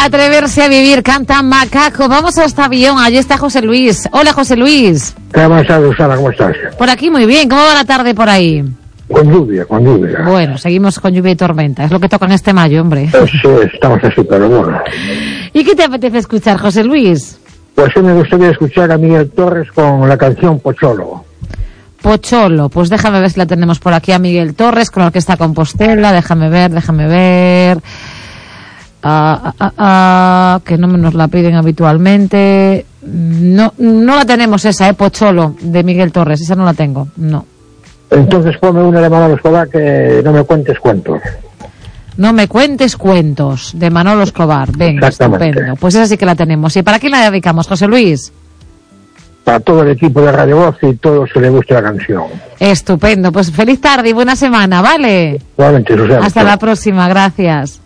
Atreverse a vivir, canta Macaco. Vamos hasta Avión, allí está José Luis. Hola, José Luis. ¿Qué ha pasado, Sara? ¿Cómo estás? Por aquí muy bien, ¿cómo va la tarde por ahí? Con lluvia. Bueno, seguimos con lluvia y tormenta, es lo que toca en este mayo, hombre. Eso estamos así, pero bueno. ¿Y qué te apetece escuchar, José Luis? Pues sí, me gustaría escuchar a Miguel Torres con la canción Pocholo. Pocholo, pues déjame ver si la tenemos por aquí a Miguel Torres con la Orquesta Compostela, déjame ver. Que no nos la piden habitualmente. No la tenemos esa, Pocholo, de Miguel Torres, esa no la tengo, no. Entonces ponme una de Manolo Escobar, que no me cuentes cuentos. No me cuentes cuentos, de Manolo Escobar. Venga, estupendo. Pues esa sí que la tenemos. ¿Y para quién la dedicamos, José Luis? Para todo el equipo de Radio Voz y todos los que les guste la canción. Estupendo. Pues feliz tarde y buena semana, ¿vale? Igualmente, Susana. Hasta la próxima, gracias.